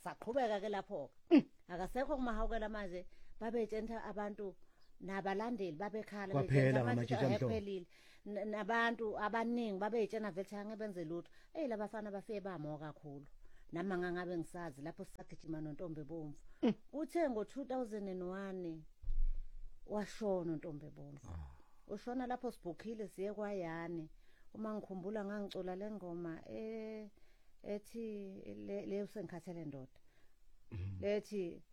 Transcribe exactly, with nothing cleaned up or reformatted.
saqhubeka ke lapho akasekho kumahawukela manje babetshenta abantu nabalandeli babekhala Kwaphela ngamatshetshi amhlophe. bephelile nabantu abaningi babetshena vele angeke benze lutho hey labafana bafike bamo kakhulu nama ngangabe ngisazi lapho sisagijima noNtombe Bomvu uthe ngo two thousand one washona uNtombe Bomvu ushona lapho sibhukhile siye kwaYane uma ngikhumbula ngangicula lengoma eh ethi le usengikhathele ndoda lethi